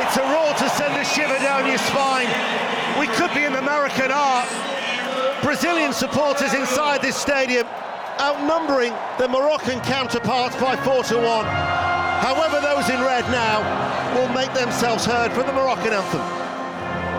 It's a roar to send a shiver down your spine. We could be in the American art. Brazilian supporters inside this stadium outnumbering the Moroccan counterparts by 4-1. However, those in red now will make themselves heard for the Moroccan anthem.